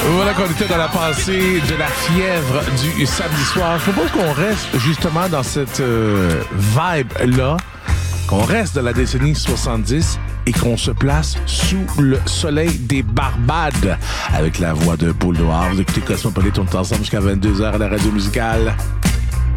Voilà qu'on était dans la pensée de la fièvre du samedi soir. Je propose qu'on reste justement dans cette vibe-là, qu'on reste dans la décennie 70 et qu'on se place sous le soleil des Barbades avec la voix de Paul Noir. Vous écoutez Cosmopolite, on est ensemble jusqu'à 22h à la radio musicale.